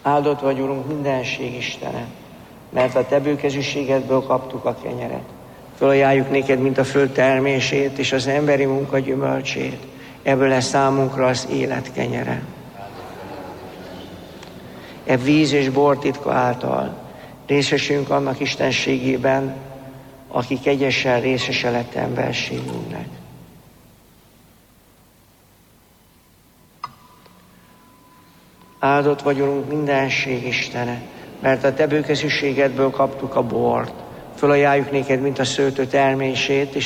Áldott vagy, Urunk, mindenség Istene, mert a Te bőkezűségedből kaptuk a kenyeret. Fölajánljuk néked, mint a föld termését és az emberi munka gyümölcsét. Ebből lesz számunkra az élet kenyere. Ebb víz és bor titka által részesünk annak istenségében, aki kegyesen részese lett emberségünknek. Áldott vagy, Urunk, mindenség Istene, mert a Te bőkezűségedből kaptuk a bort. Fölajánljuk néked, mint a szőlő termését és